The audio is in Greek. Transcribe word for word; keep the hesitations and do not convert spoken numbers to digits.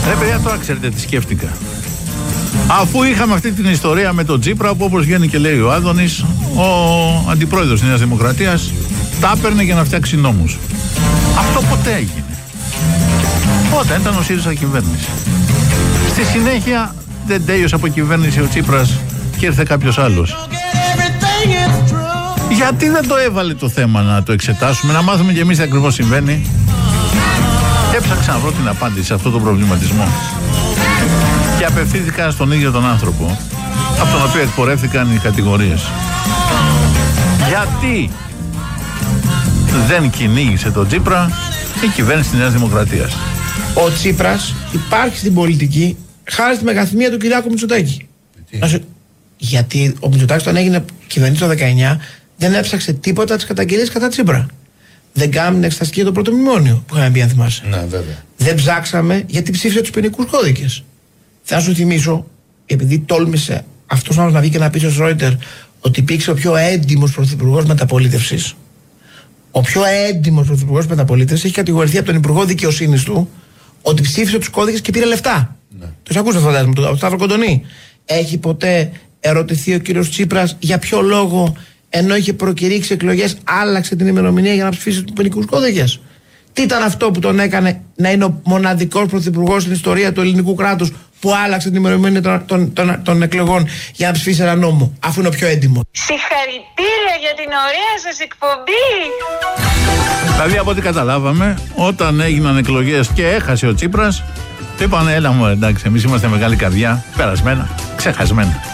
Ρε παιδιά, τώρα ξέρετε τι σκέφτηκα. Αφού είχαμε αυτή την ιστορία με τον Τσίπρα, που όπως βγαίνει και λέει ο Άδωνης, ο αντιπρόεδρος της Νέας Δημοκρατίας τα έπαιρνε για να φτιάξει νόμους. Αυτό ποτέ έγινε. Όταν ήταν ο ΣΥΡΙΖΑ κυβέρνηση. Στη συνέχεια δεν τέλειωσε από κυβέρνηση ο Τσίπρας και ήρθε κάποιος άλλος. Γιατί δεν το έβαλε το θέμα να το εξετάσουμε, να μάθουμε κι εμείς τι ακριβώς συμβαίνει? Έψαξα να βρω την απάντηση σε αυτό τον προβληματισμό και απευθύνθηκα στον ίδιο τον άνθρωπο, από τον οποίο εκπορεύτηκαν οι κατηγορίες. Γιατί δεν κυνήγησε τον Τσίπρα η κυβέρνηση της Νέας Δημοκρατίας? Ο Τσίπρας υπάρχει στην πολιτική χάρη στη μεγαθυμία του Κυριάκου Μητσοτάκη. Γιατί? Γιατί ο Μητσοτάκης, όταν έγινε κυβερνήτη το δεκαεννιά, δεν έψαξε τίποτα τις καταγγελίες κατά Τσίπρα. Δεν κάναμε εξεταστική για το πρώτο μνημόνιο που είχαμε πει, αν θυμάσαι. Ναι, βέβαια. Δεν ψάξαμε γιατί ψήφισε τους ποινικούς κώδικες. Θα σου θυμίσω, επειδή τόλμησε αυτός να βγει και να πει στο Ρόιτερ ότι υπήρξε ο πιο έντιμος πρωθυπουργός μεταπολίτευσης. Ο πιο έντιμος πρωθυπουργός μεταπολίτευσης έχει κατηγορηθεί από τον Υπουργό Δικαιοσύνης του ότι ψήφισε τους κώδικες και πήρε λεφτά. Ναι. Το ακούσα, φαντάζομαι, από τον Σταύρο Κοντονή. Έχει ποτέ ερωτηθεί ο κύριος Τσίπρας για ποιο λόγο, ενώ είχε προκηρύξει εκλογές, άλλαξε την ημερομηνία για να ψηφίσει τους ποινικούς κώδικες? Τι ήταν αυτό που τον έκανε να είναι ο μοναδικός πρωθυπουργός στην ιστορία του ελληνικού κράτους που άλλαξε την ημερομηνία των, των, των, των εκλογών για να ψηφίσει ένα νόμο, αφού είναι ο πιο έντιμο? Συγχαρητήρια για την ωραία σας εκπομπή. Δηλαδή, από ό,τι καταλάβαμε, όταν έγιναν εκλογές και έχασε ο Τσίπρας, είπανε, έλα μου, εντάξει, εμείς είμαστε μεγάλη καρδιά, περασμένα, ξεχασμένα.